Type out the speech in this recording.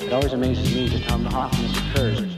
It always amazes me just how often this occurs.